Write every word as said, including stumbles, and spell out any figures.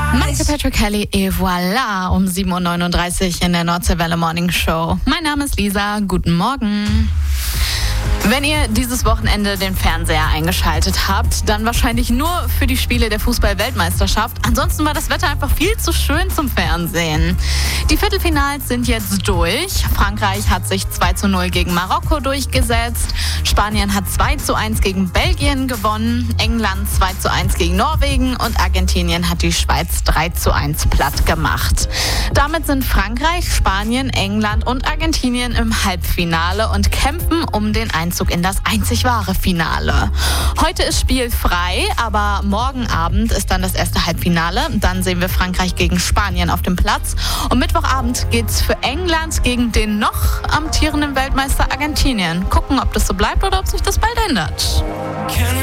Michael Patrick Kelly, et voilà, um sieben Uhr neununddreißig in der Nordseewelle Morning Show. Mein Name ist Lisa, guten Morgen. Wenn ihr dieses Wochenende den Fernseher eingeschaltet habt, dann wahrscheinlich nur für die Spiele der Fußball-Weltmeisterschaft. Ansonsten war das Wetter einfach viel zu schön zum Fernsehen. Die Viertelfinals sind jetzt durch. Frankreich hat sich zwei zu null gegen Marokko durchgesetzt. Spanien hat zwei zu eins gegen Belgien gewonnen. England zwei zu eins gegen Norwegen. Und Argentinien hat die Schweiz drei zu eins platt gemacht. Damit sind Frankreich, Spanien, England und Argentinien im Halbfinale und kämpfen um den Einzug in das einzig wahre Finale. Heute ist spielfrei, aber morgen Abend ist dann das erste Halbfinale. Dann sehen wir Frankreich gegen Spanien auf dem Platz. Und Mittwochabend geht's für England gegen den noch amtierenden Weltmeister Argentinien. Gucken, ob das so bleibt oder ob sich das bald ändert.